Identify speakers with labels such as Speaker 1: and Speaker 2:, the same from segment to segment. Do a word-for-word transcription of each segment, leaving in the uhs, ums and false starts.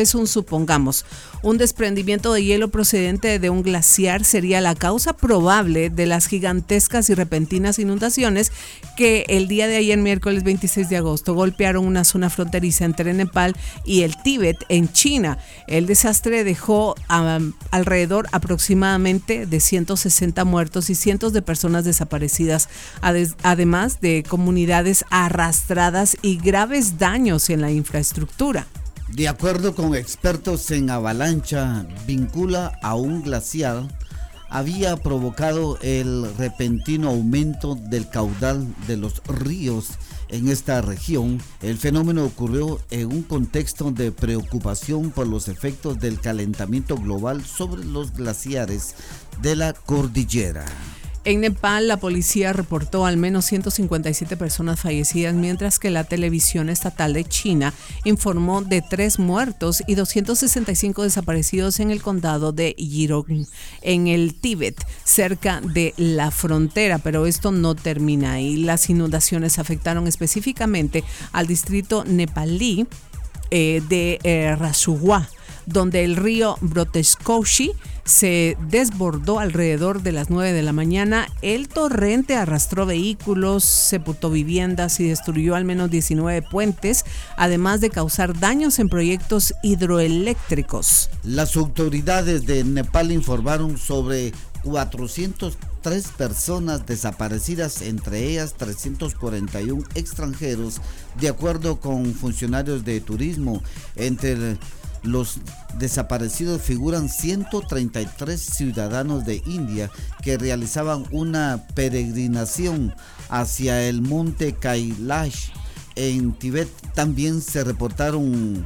Speaker 1: es un supongamos. Un desprendimiento de hielo procedente de un glaciar sería la causa probable de las gigantescas y repentinas inundaciones que el día de ayer, miércoles veintiséis de agosto, golpearon una zona fronteriza entre Nepal y el Tíbet en China. El desastre dejó um, alrededor aproximadamente de ciento sesenta muertos y cientos de personas desaparecidas, además de comunidades arrastradas y graves daños en la infraestructura.
Speaker 2: De acuerdo con expertos en avalancha, vincula a un glaciar había provocado el repentino aumento del caudal de los ríos en esta región. El fenómeno ocurrió en un contexto de preocupación por los efectos del calentamiento global sobre los glaciares de la cordillera.
Speaker 1: En Nepal, la policía reportó al menos ciento cincuenta y siete personas fallecidas, mientras que la televisión estatal de China informó de tres muertos y doscientos sesenta y cinco desaparecidos en el condado de Yirong, en el Tíbet, cerca de la frontera. Pero esto no termina ahí. Las inundaciones afectaron específicamente al distrito nepalí eh, de eh, Rasuwa, donde el río Broteshkoshi se desbordó alrededor de las nueve de la mañana. El torrente arrastró vehículos, sepultó viviendas y destruyó al menos diecinueve puentes, además de causar daños en proyectos hidroeléctricos.
Speaker 2: Las autoridades de Nepal informaron sobre cuatrocientas tres personas desaparecidas, entre ellas trescientos cuarenta y uno extranjeros, de acuerdo con funcionarios de turismo. Entre los desaparecidos figuran ciento treinta y tres ciudadanos de India que realizaban una peregrinación hacia el monte Kailash. En Tíbet también se reportaron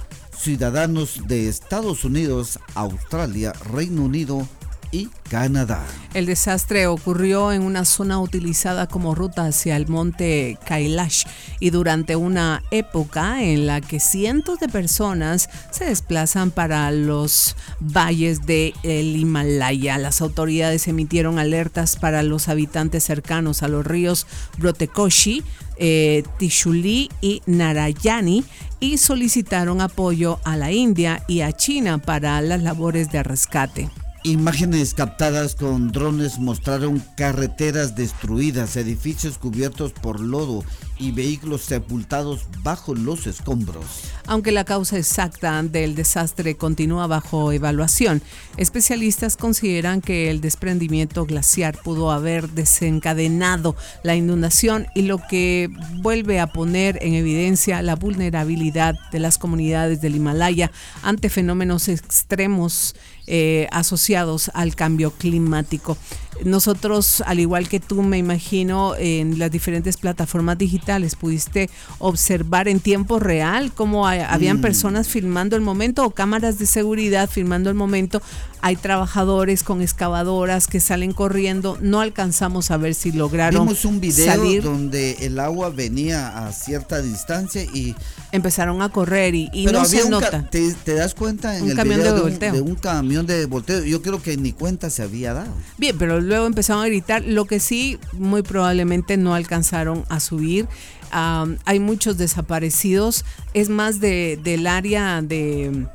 Speaker 2: ciudadanos de Estados Unidos, Australia, Reino Unido y Canadá.
Speaker 1: El desastre ocurrió en una zona utilizada como ruta hacia el monte Kailash y durante una época en la que cientos de personas se desplazan para los valles del Himalaya. Las autoridades emitieron alertas para los habitantes cercanos a los ríos Broteshkoshi, eh, Trishuli y Narayani y solicitaron apoyo a la India y a China para las labores de rescate.
Speaker 2: Imágenes captadas con drones mostraron carreteras destruidas, edificios cubiertos por lodo y vehículos sepultados bajo los escombros.
Speaker 1: Aunque la causa exacta del desastre continúa bajo evaluación, especialistas consideran que el desprendimiento glaciar pudo haber desencadenado la inundación, y lo que vuelve a poner en evidencia la vulnerabilidad de las comunidades del Himalaya ante fenómenos extremos eh, asociados al cambio climático. Nosotros, al igual que tú, me imagino, en las diferentes plataformas digitales pudiste observar en tiempo real cómo hay, habían mm. personas filmando el momento, o cámaras de seguridad filmando el momento. Hay trabajadores con excavadoras que salen corriendo. No alcanzamos a ver si lograron
Speaker 2: Vimos un video
Speaker 1: salir.
Speaker 2: Donde el agua venía a cierta distancia y
Speaker 1: empezaron a correr y, y
Speaker 2: pero
Speaker 1: no
Speaker 2: había
Speaker 1: se
Speaker 2: un
Speaker 1: nota.
Speaker 2: Ca- te, te das cuenta en
Speaker 1: un
Speaker 2: el
Speaker 1: camión
Speaker 2: video
Speaker 1: de,
Speaker 2: de,
Speaker 1: volteo.
Speaker 2: un, de un camión de volteo. Yo creo que ni cuenta se había dado.
Speaker 1: Bien, pero luego empezaron a gritar. Lo que sí, muy probablemente no alcanzaron a subir. Um, hay muchos desaparecidos. Es más de del área de,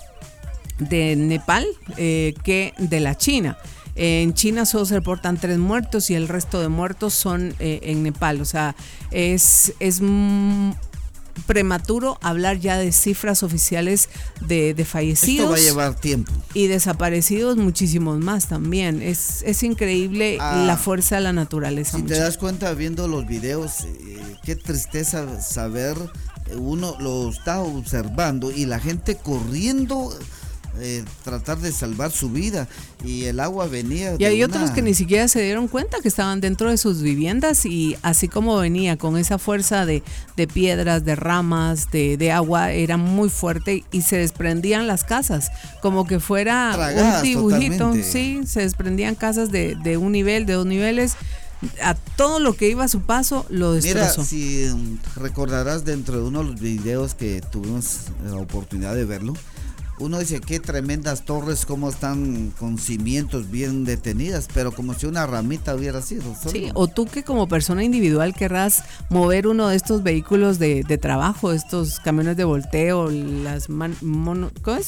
Speaker 1: de Nepal eh, que de la China. En China solo se reportan tres muertos y el resto de muertos son eh, en Nepal. O sea, es... es mm, prematuro hablar ya de cifras oficiales de, de fallecidos.
Speaker 2: Esto va a llevar tiempo.
Speaker 1: Y desaparecidos muchísimos más también. Es, es increíble ah, la fuerza de la naturaleza.
Speaker 2: Si
Speaker 1: mucho.
Speaker 2: te das cuenta viendo los videos, eh, qué tristeza saber, uno lo está observando y la gente corriendo, eh, tratar de salvar su vida, y el agua venía.
Speaker 1: Y hay
Speaker 2: una...
Speaker 1: otros que ni siquiera se dieron cuenta que estaban dentro de sus viviendas, y así como venía con esa fuerza de, de piedras, de ramas, de, de agua, era muy fuerte y se desprendían las casas, como que fuera
Speaker 2: Tragadas,
Speaker 1: un dibujito.
Speaker 2: Totalmente.
Speaker 1: Sí, se desprendían casas de, de un nivel, de dos niveles. A todo lo que iba a su paso lo destrozó.
Speaker 2: Mira, si recordarás dentro de uno de los videos que tuvimos la oportunidad de verlo, uno dice qué tremendas torres, cómo están con cimientos bien detenidas, pero como si una ramita hubiera sido. Solo.
Speaker 1: Sí, o tú que como persona individual querrás mover uno de estos vehículos de, de trabajo, estos camiones de volteo, las man, mono, ¿cómo es?